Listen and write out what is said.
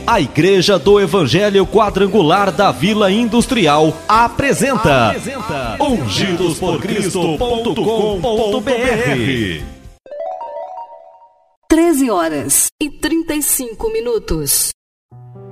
A Igreja do Evangelho Quadrangular da Vila Industrial apresenta ungidosporcristo.com.br. 13h35.